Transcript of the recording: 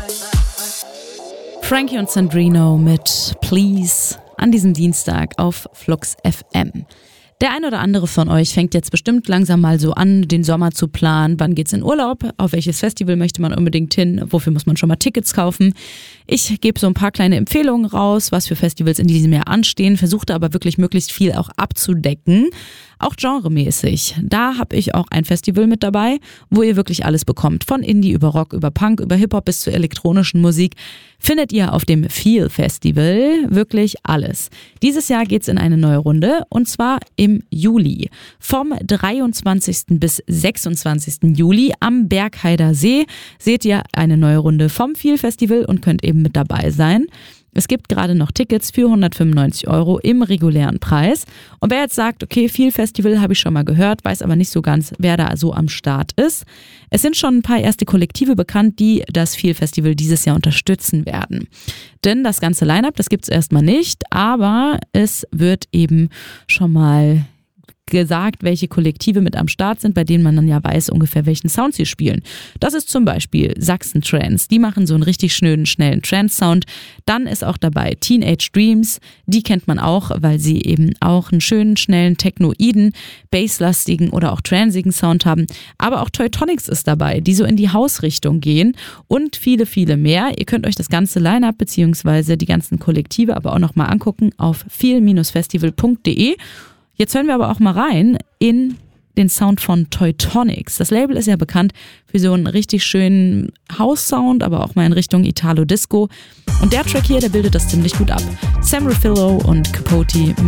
Frankie und Sandrino mit Please an diesem Dienstag auf Flux FM. Der ein oder andere von euch fängt jetzt bestimmt langsam mal so an, den Sommer zu planen. Wann geht's in Urlaub? Auf welches Festival möchte man unbedingt hin? Wofür muss man schon mal Tickets kaufen? Ich gebe so ein paar kleine Empfehlungen raus, was für Festivals in diesem Jahr anstehen, versuchte aber wirklich möglichst viel auch abzudecken. Auch genremäßig. Da habe ich auch ein Festival mit dabei, wo ihr wirklich alles bekommt. Von Indie über Rock, über Punk, über Hip-Hop bis zur elektronischen Musik findet ihr auf dem Feel Festival wirklich alles. Dieses Jahr geht's in eine neue Runde und zwar im Juli. Vom 23. bis 26. Juli am Bergheider See seht ihr eine neue Runde vom Feel Festival und könnt eben mit dabei sein. Es gibt gerade noch Tickets für 195 € im regulären Preis. Und wer jetzt sagt, okay, Feel Festival habe ich schon mal gehört, weiß aber nicht so ganz, wer da so am Start ist. Es sind schon ein paar erste Kollektive bekannt, die das Feel Festival dieses Jahr unterstützen werden. Denn das ganze Line-Up, das gibt's erstmal nicht, aber es wird eben schon mal gesagt, welche Kollektive mit am Start sind, bei denen man dann ja weiß ungefähr, welchen Sound sie spielen. Das ist zum Beispiel Sachsen Trance. Die machen so einen richtig schönen, schnellen Trance-Sound. Dann ist auch dabei Teenage Dreams. Die kennt man auch, weil sie eben auch einen schönen, schnellen, technoiden, basslastigen oder auch transigen Sound haben. Aber auch Teutonics ist dabei, die so in die Hausrichtung gehen und viele, viele mehr. Ihr könnt euch das ganze Line-Up bzw. die ganzen Kollektive aber auch nochmal angucken auf feel-festival.de. Jetzt hören wir aber auch mal rein in den Sound von Teutonics. Das Label ist ja bekannt für so einen richtig schönen House-Sound, aber auch mal in Richtung Italo-Disco. Und der Track hier, der bildet das ziemlich gut ab. Sam Ruffillo und Capote